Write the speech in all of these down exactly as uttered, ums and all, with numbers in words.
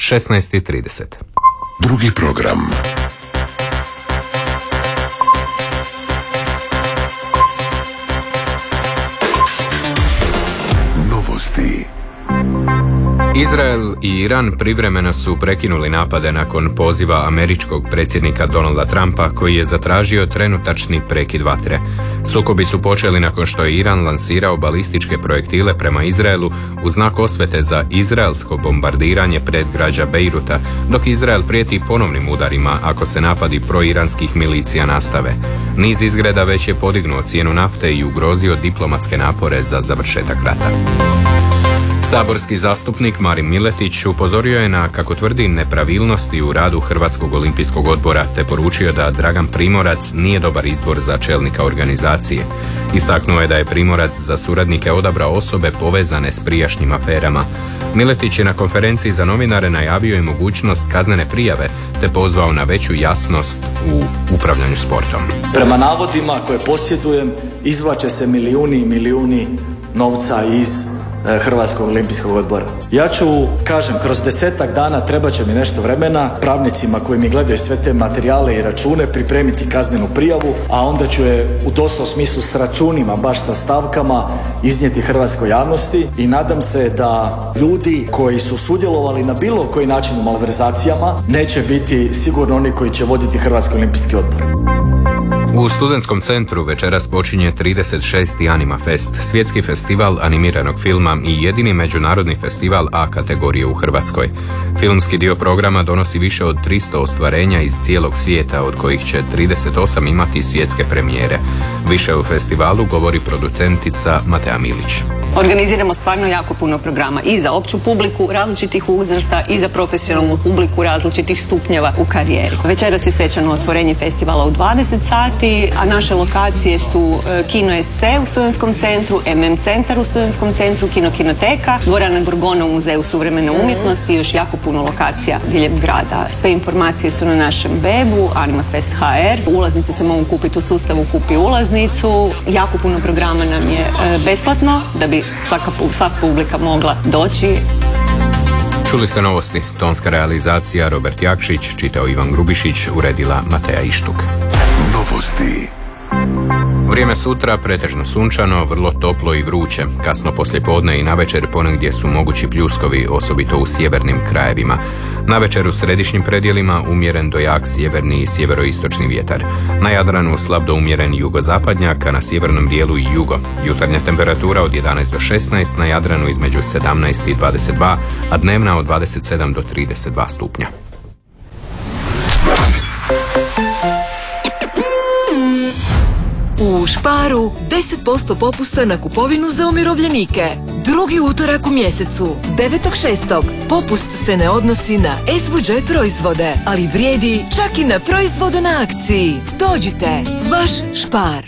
šesnaest i trideset. Drugi program. Novosti. Izrael i Iran privremeno su prekinuli napade nakon poziva američkog predsjednika Donalda Trumpa koji je zatražio trenutačni prekid vatre. Sukobi su počeli nakon što je Iran lansirao balističke projektile prema Izraelu u znak osvete za izraelsko bombardiranje predgrađa Bejruta, dok Izrael prijeti ponovnim udarima ako se napadi proiranskih milicija nastave. Niz izgreda već je podignuo cijenu nafte i ugrozio diplomatske napore za završetak rata. Saborski zastupnik Marin Miletić upozorio je na, kako tvrdi, nepravilnosti u radu Hrvatskog olimpijskog odbora te poručio da Dragan Primorac nije dobar izbor za čelnika organizacije. Istaknuo je da je Primorac za suradnike odabrao osobe povezane s prijašnjim aferama. Miletić je na konferenciji za novinare najavio i mogućnost kaznene prijave te pozvao na veću jasnost u upravljanju sportom. Prema navodima koje posjedujem, izvlače se milijuni i milijuni novca iz Hrvatskog olimpijskog odbora. Ja ću, kažem, kroz desetak dana trebat će mi nešto vremena pravnicima koji mi gledaju sve te materijale i račune pripremiti kaznenu prijavu, a onda ću je u doslovnom smislu s računima, baš sa stavkama, iznijeti hrvatskoj javnosti i nadam se da ljudi koji su sudjelovali na bilo koji način u malverzacijama neće biti sigurno oni koji će voditi Hrvatski olimpijski odbor. U Studentskom centru večeras počinje trideset šesti Anima Fest, svjetski festival animiranog filma i jedini međunarodni festival A kategorije u Hrvatskoj. Filmski dio programa donosi više od tristo ostvarenja iz cijelog svijeta, od kojih će trideset osam imati svjetske premijere. Više o festivalu govori producentica Matea Milić. Organiziramo stvarno jako puno programa i za opću publiku različitih uzrasta i za profesionalnu publiku različitih stupnjeva u karijeri. Večeras je svečano otvorenje festivala u dvadeset sati, a naše lokacije su Kino S C u Studentskom centru, M M Centar u Studentskom centru, Kino Kinoteka, Dvorana Gorgona u Muzeju suvremene umjetnosti i još jako puno lokacija diljem grada. Sve informacije su na našem webu animafest точка ха ер. Ulaznice se mogu kupiti u sustavu Kupi ulaznicu. Jako puno programa nam je besplatno da bi svaka, svaka publika mogla doći. Čuli ste novosti. Tonska realizacija Robert Jakšić, čitao Ivan Grubišić, uredila Matea Ištuk. Novosti. Vrijeme sutra pretežno sunčano, vrlo toplo i vruće. Kasno poslijepodne i navečer ponegdje su mogući pljuskovi, osobito u sjevernim krajevima. Navečer u središnjim predjelima umjeren do jak sjeverni i sjeveroistočni vjetar. Na Jadranu slab do umjeren jugozapadnjak, a na sjevernom dijelu i jugo. Jutarnja temperatura od jedanaest do šesnaest, na Jadranu između sedamnaest i dvadeset dva, a dnevna od dvadeset sedam do trideset dva stupnja. U Sparu deset posto popusta na kupovinu za umirovljenike. Drugi utorak u mjesecu, devetog šestog Popust se ne odnosi na S V J proizvode, ali vrijedi čak i na proizvode na akciji. Dođite, vaš Spar.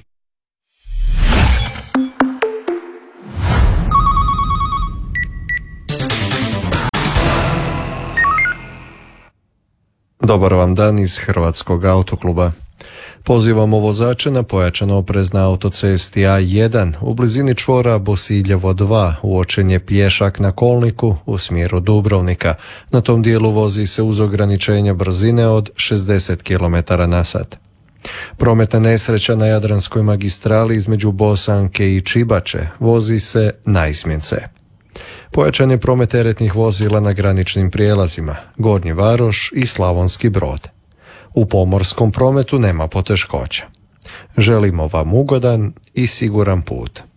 Dobar vam dan iz Hrvatskog autokluba. Pozivamo vozače na pojačano oprez na autocesti A jedan. U blizini čvora Bosiljevo dva uočen je pješak na kolniku u smjeru Dubrovnika. Na tom dijelu vozi se uz ograničenje brzine od šezdeset kilometara na sat. Prometna nesreća na Jadranskoj magistrali između Bosanke i Čibače vozi se naizmjen C. Pojačan je promet teretnih vozila na graničnim prijelazima Gornji Varoš i Slavonski Brod. U pomorskom prometu nema poteškoća. Želimo vam ugodan i siguran put.